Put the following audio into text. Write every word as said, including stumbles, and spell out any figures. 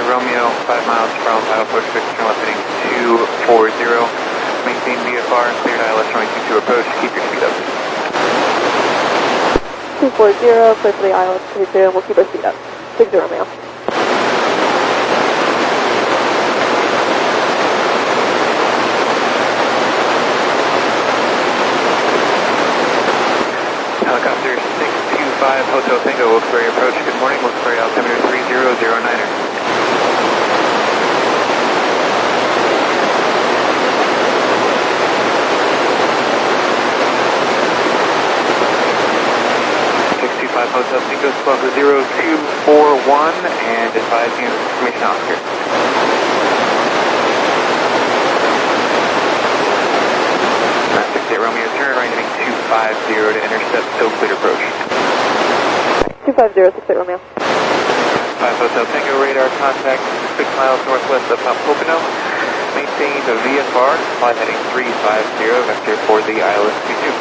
Romeo, five miles from Final Approach six, turn left heading two four zero. Maintain V F R, cleared I L S runway two two approach, keep your speed up. two four zero, clear for the I L S two two, we'll keep our speed up. six zero Romeo. Helicopter six two five, Hotel Tango, Wilkes-Barre approach, good morning, Wilkes-Barre altimeter three zero zero niner. six two five, Hotel Tango, Squawk zero two four one, and advise you information Oscar. six eight Romeo, turn right heading two five zero to intercept, still clear approach. two five zero, six eight Romeo. five Hotel Tango, radar contact six miles northwest of Mount Pocono. Maintain the V F R, flight heading three five zero, vector for the I L S two two.